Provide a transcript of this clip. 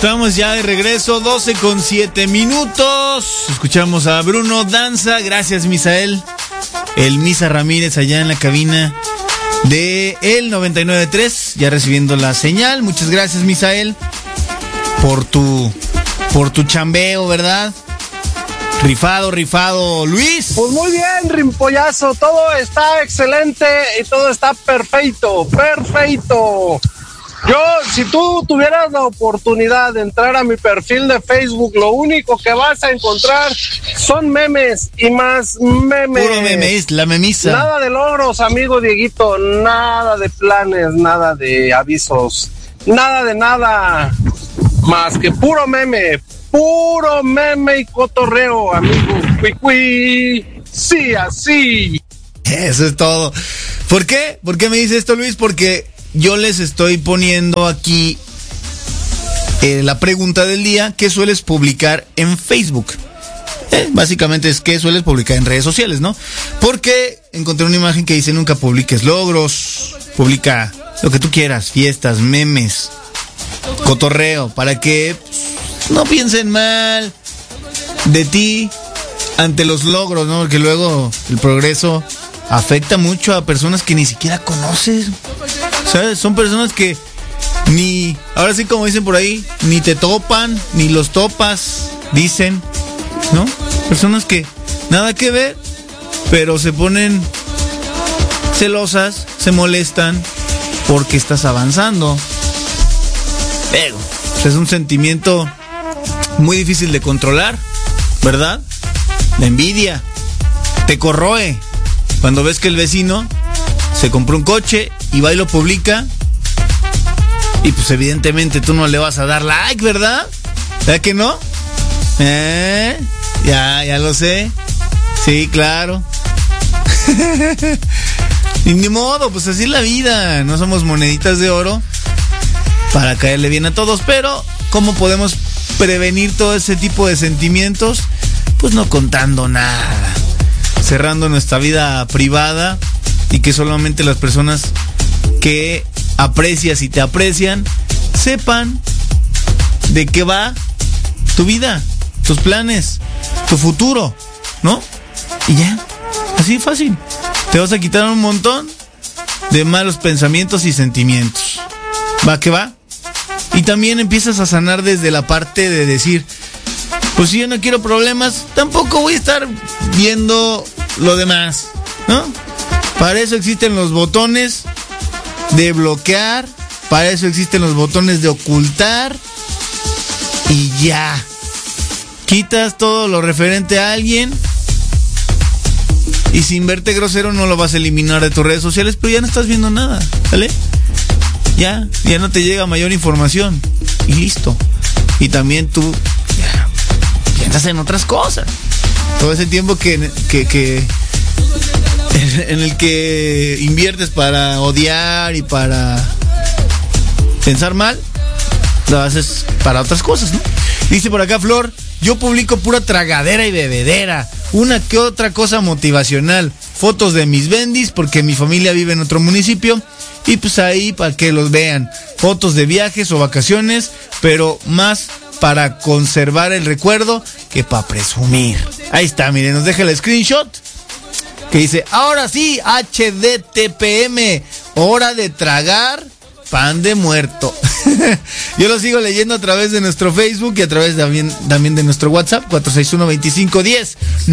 Estamos ya de regreso, 12:07. Escuchamos a Bruno Danza. Gracias, Misael. El Misa Ramírez allá en la cabina de el 99.3, ya recibiendo la señal. Muchas gracias, Misael, por tu chambeo, ¿verdad? Rifado, Luis. Pues muy bien, Rimpollazo, todo está excelente y todo está perfecto. Yo, si tú tuvieras la oportunidad de entrar a mi perfil de Facebook, lo único que vas a encontrar son memes y más memes. Puro memes, la memisa. Nada de logros, amigo Dieguito, nada de planes, nada de avisos, nada de nada, más que puro meme y cotorreo, amigo. Cuicui, sí, así. Eso es todo. ¿Por qué? ¿Por qué me dice esto, Luis? Porque yo les estoy poniendo aquí la pregunta del día: ¿qué sueles publicar en Facebook? Básicamente es ¿qué sueles publicar en redes sociales, no? Porque encontré una imagen que dice: nunca publiques logros, publica lo que tú quieras, fiestas, memes, cotorreo, para que no piensen mal de ti ante los logros, ¿no? Porque luego el progreso afecta mucho a personas que ni siquiera conoces. ¿Sabes? Son personas que ni, ahora sí como dicen por ahí, ni te topan, ni los topas, dicen, ¿no? Personas que nada que ver, pero se ponen celosas, se molestan porque estás avanzando. Pero es un sentimiento muy difícil de controlar, ¿verdad? La envidia te corroe cuando ves que el vecino se compró un coche y va y lo publica, y pues evidentemente tú no le vas a dar like, ¿verdad? ¿Verdad que no? Ya lo sé. Sí, claro. Y ni modo, pues así es la vida. No somos moneditas de oro para caerle bien a todos, pero ¿cómo podemos prevenir todo ese tipo de sentimientos? Pues no contando nada, cerrando nuestra vida privada, y que solamente las personas que aprecias y te aprecian sepan de qué va tu vida, tus planes, tu futuro, ¿no? Y ya, así fácil. Te vas a quitar un montón de malos pensamientos y sentimientos. ¿Va que va? Y también empiezas a sanar desde la parte de decir: pues si yo no quiero problemas, tampoco voy a estar viendo lo demás, ¿no? Para eso existen los botones de bloquear, para eso existen los botones de ocultar, y ya. Quitas todo lo referente a alguien, y sin verte grosero no lo vas a eliminar de tus redes sociales, pero ya no estás viendo nada, ¿sale? Ya no te llega mayor información, y listo. Y también tú ya piensas en otras cosas. Todo ese tiempo en el que inviertes para odiar y para pensar mal, lo haces para otras cosas, ¿no? Dice por acá Flor: yo publico pura tragadera y bebedera, una que otra cosa motivacional, fotos de mis bendis porque mi familia vive en otro municipio, y pues ahí para que los vean, fotos de viajes o vacaciones, pero más para conservar el recuerdo que para presumir. Ahí está, miren, nos deja el screenshot que dice: ahora sí, HDTPM, hora de tragar pan de muerto. Yo lo sigo leyendo a través de nuestro Facebook y a través también de nuestro WhatsApp, 461-2510.